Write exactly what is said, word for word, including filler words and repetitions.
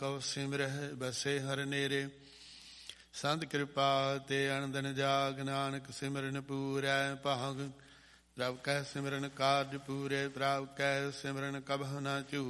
Q ਸਿਮਰਹਿ ਬਸੇ ਹਰ ਨੇਰੇ। ਸੰਤ ਕਿਰਪਾ ਤੇ ਅਨੰਦਨ ਜਾਗ, ਨਾਨਕ ਸਿਮਰਨ ਪੂਰੈ ਭਾਗ। ਪ੍ਰਭ ਕੈ ਸਿਮਰਨ ਕਾਰਜ ਪੂਰੇ, ਪ੍ਰਭ ਕੈ ਸਿਮਰਨ ਕਬਹੁ ਨ ਚੂਕ।